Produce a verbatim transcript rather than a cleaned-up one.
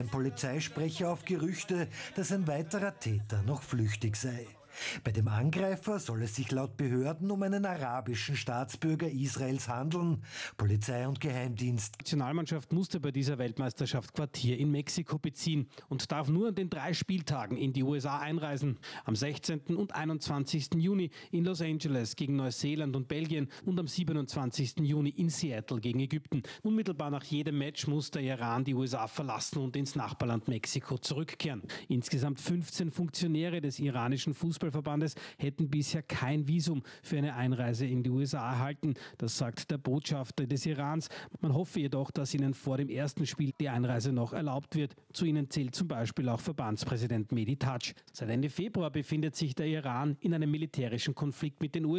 Ein Polizeisprecher auf Gerüchte, dass ein weiterer Täter noch flüchtig sei. Bei dem Angreifer soll es sich laut Behörden um einen arabischen Staatsbürger Israels handeln. Polizei und Geheimdienst. Die Nationalmannschaft musste bei dieser Weltmeisterschaft Quartier in Mexiko beziehen und darf nur an den drei Spieltagen in die U S A einreisen. Am sechzehnten und einundzwanzigsten Juni in Los Angeles gegen Neuseeland und Belgien und am siebenundzwanzigsten Juni in Seattle gegen Ägypten. Unmittelbar nach jedem Match muss der Iran die U S A verlassen und ins Nachbarland Mexiko zurückkehren. Insgesamt fünfzehn Funktionäre des iranischen Fußballs Fußballverbandes hätten bisher kein Visum für eine Einreise in die U S A erhalten. Das sagt der Botschafter des Irans. Man hoffe jedoch, dass ihnen vor dem ersten Spiel die Einreise noch erlaubt wird. Zu ihnen zählt zum Beispiel auch Verbandspräsident Mehdi Tadsch. Seit Ende Februar befindet sich der Iran in einem militärischen Konflikt mit den U S A.